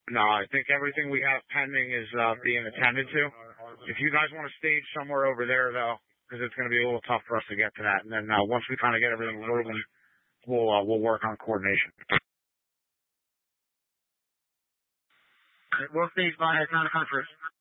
No, I think everything we have pending is being attended to. If you guys want to stage somewhere over there, though, because it's going to be a little tough for us to get to that, and then once we kind of get everything moving, we'll work on coordination. We'll stage by at 9 o'clock first.